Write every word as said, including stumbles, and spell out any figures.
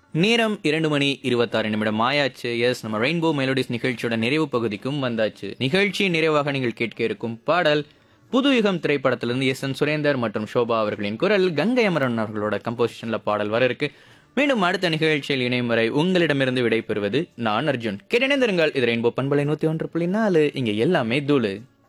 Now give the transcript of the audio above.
நேரம் இரண்டு மணி இருபத்தாறு நிமிடம் ஆயாச்சு. எஸ், நம்ம ரெயின்போ மெலோடிஸ் நிகழ்ச்சியோட நிறைவு பகுதிக்கும் வந்தாச்சு. நிகழ்ச்சியின் நிறைவாக நீங்கள் கேட்க இருக்கும் பாடல் புது யுகம் திரைப்படத்திலிருந்து எஸ் என் சுரேந்தர் மற்றும் ஷோபா அவர்களின் குரல், கங்கை அமரன் அவர்களோட கம்போசிஷன்ல பாடல் வர இருக்கு. மீண்டும் அடுத்த நிகழ்ச்சியில் இணையும் வரை உங்களிடமிருந்து விடைபெறுவது நான் அர்ஜுன். கேட்டிணைந்திருங்கள். இது ரெயின்போ பண்பலை நூத்தி ஒன்று புள்ளி நாலு. இங்க எல்லாமே தூளு.